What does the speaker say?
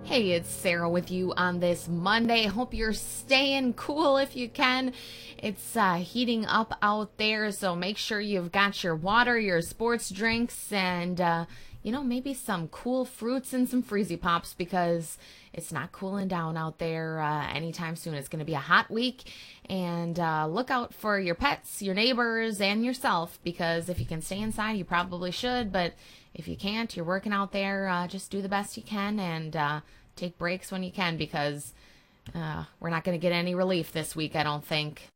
Hey, it's Sarah with you on this Monday. Hope you're staying cool if you can. It's heating up out there, so make sure you've got your water, your sports drinks, and maybe some cool fruits and some freezy pops because it's not cooling down out there anytime soon. It's going to be a hot week, and look out for your pets, your neighbors, and yourself because if you can stay inside, you probably should, but if you can't, you're working out there, just do the best you can and take breaks when you can because we're not going to get any relief this week, I don't think.